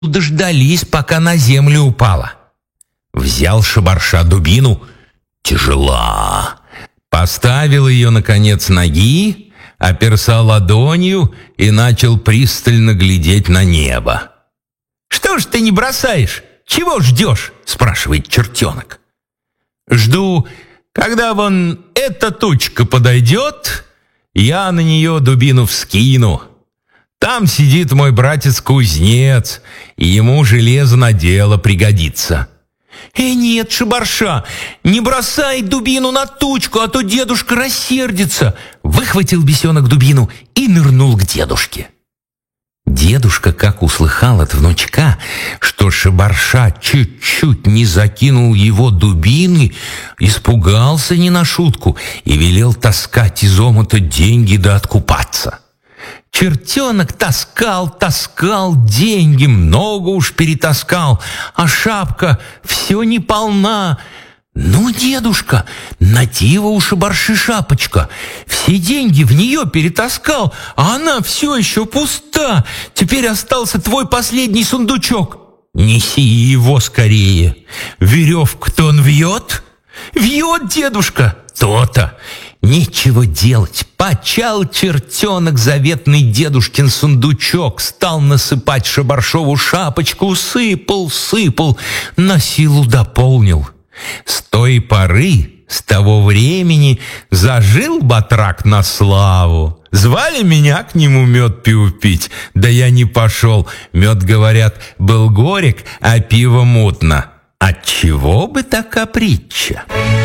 дождались, пока на землю упала. Взял Шабарша дубину, тяжела, поставил ее на конец ноги, оперся ладонью и начал пристально глядеть на небо. «Что ж ты не бросаешь? Чего ждешь?» — спрашивает чертенок. «Жду, когда вон эта тучка подойдет, я на нее дубину вскину. Там сидит мой братец-кузнец, и ему железо на дело пригодится». Нет, Шабарша, не бросай дубину на тучку, а то дедушка рассердится. Выхватил бесенок дубину и нырнул к дедушке. Дедушка, как услыхал от внучка, что Шабарша чуть-чуть не закинул его дубины, испугался не на шутку и велел таскать из омута деньги да откупаться. Чертенок таскал деньги, много уж перетаскал, а шапка все не полна. «Ну, дедушка, надива у Шабарши шапочка, все деньги в нее перетаскал, а она все еще пуста. Теперь остался твой последний сундучок. Неси его скорее. Веревку-то он вьет?» «Вьет, дедушка!» «То-то! Нечего делать!» Почал чертенок заветный дедушкин сундучок, стал насыпать Шабаршову шапочку, сыпал, на силу дополнил. С той поры, с того времени зажил батрак на славу. Звали меня к нему мед пиво пить, да я не пошел. Мед, говорят, был горек, а пиво мутно. Отчего бы такая притча?